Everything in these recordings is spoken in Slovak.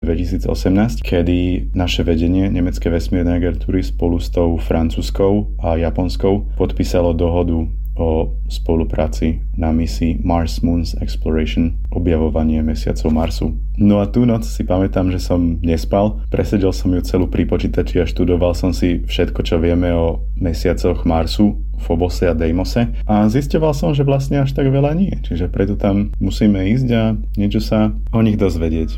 2018, kedy naše vedenie nemecké vesmírnej agentúry spolu s tou francúzskou a japonskou podpísalo dohodu o spolupráci na misii Mars Moons Exploration, objavovanie mesiacov Marsu. No a tú noc si pamätám, že som nespal, presedel som ju celú pri počítači a študoval som si všetko, čo vieme o mesiacoch Marsu, Phobose a Deimose a zisťoval som, že vlastne až tak veľa nie, čiže preto tam musíme ísť a niečo sa o nich dozvedieť.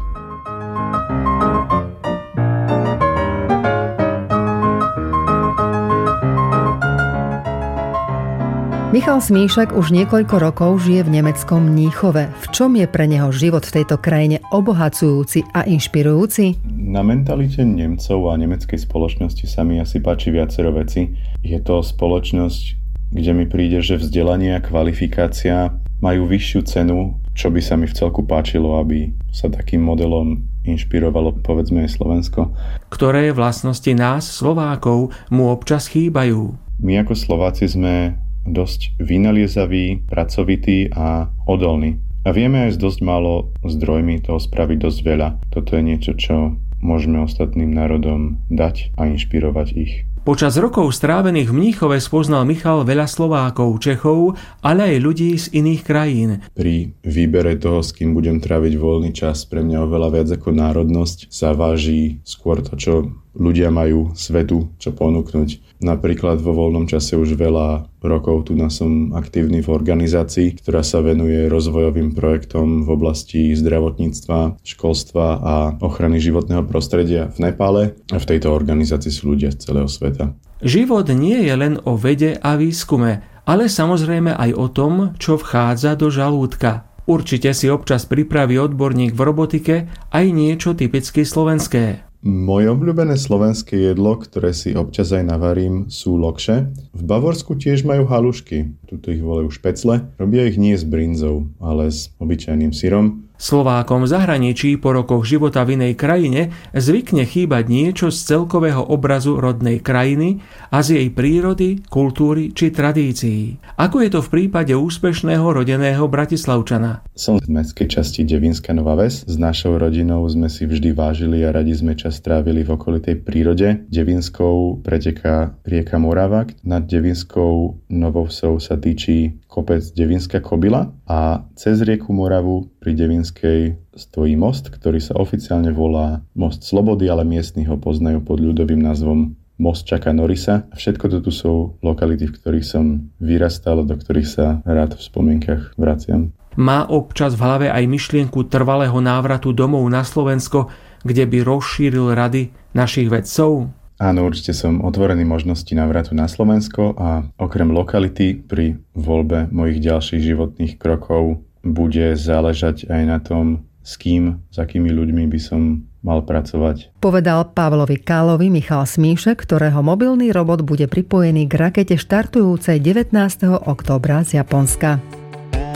Michal Smíšek už niekoľko rokov žije v nemeckom Mníchove. V čom je pre neho život v tejto krajine obohacujúci a inšpirujúci? Na mentalite Nemcov a nemeckej spoločnosti sa mi asi páči viacero veci. Je to spoločnosť, kde mi príde, že vzdelanie a kvalifikácia majú vyššiu cenu, čo by sa mi v celku páčilo, aby sa takým modelom inšpirovalo, povedzme, aj Slovensko. Ktoré vlastnosti nás, Slovákov, mu občas chýbajú? My ako Slováci sme dosť vynaliezaví, pracovití a odolní. A vieme aj s dosť málo zdrojmi toho spraviť dosť veľa. Toto je niečo, čo môžeme ostatným národom dať a inšpirovať ich. Počas rokov strávených v Mníchove spoznal Michal veľa Slovákov, Čechov, ale aj ľudí z iných krajín. Pri výbere toho, s kým budem tráviť voľný čas, pre mňa oveľa viac ako národnosť sa váži skôr to, čo ľudia majú svetu čo ponúknuť. Napríklad vo voľnom čase už veľa rokov tu som aktívny v organizácii, ktorá sa venuje rozvojovým projektom v oblasti zdravotníctva, školstva a ochrany životného prostredia v Nepále. A v tejto organizácii sú ľudia z celého sveta. Život nie je len o vede a výskume, ale samozrejme aj o tom, čo vchádza do žalúdka. Určite si občas pripraví odborník v robotike aj niečo typicky slovenské. Moje obľúbené slovenské jedlo, ktoré si občas aj navarím, sú lokše. V Bavorsku tiež majú halušky, tuto ich volajú špecle. Robia ich nie s brinzou, ale s obyčajným syrom. Slovákom v zahraničí po rokoch života v inej krajine zvykne chýbať niečo z celkového obrazu rodnej krajiny a z jej prírody, kultúry či tradícií. Ako je to v prípade úspešného rodeného Bratislavčana? Som z mestskej časti Devínska Nová Ves. S našou rodinou sme si vždy vážili a radi sme čas trávili v okolitej prírode. Devínskou preteká rieka Morava. Nad Devínskou Novou Vsou sa týči kopec Devínska Kobila a cez rieku Moravu pri Devínskej stojí most, ktorý sa oficiálne volá Most Slobody, ale miestni ho poznajú pod ľudovým názvom Most Chucka Norrisa. Všetko to tu sú lokality, v ktorých som vyrastal a do ktorých sa rád v spomienkach vraciam. Má občas v hlave aj myšlienku trvalého návratu domov na Slovensko, kde by rozšíril rady našich vedcov? Áno, určite som otvorený možnosti návratu na Slovensko a okrem lokality pri voľbe mojich ďalších životných krokov bude záležať aj na tom, s kým, s akými ľuďmi by som mal pracovať. Povedal Pavlovi Kálovi Michal Smíšek, ktorého mobilný robot bude pripojený k rakete štartujúcej 19. októbra z Japonska.